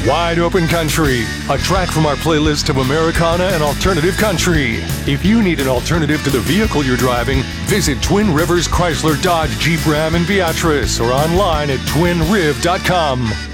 Wide Open Country, a track from our playlist of Americana and alternative country. If you need an alternative to the vehicle you're driving, visit Twin Rivers Chrysler Dodge Jeep Ram in Beatrice or online at twinriv.com.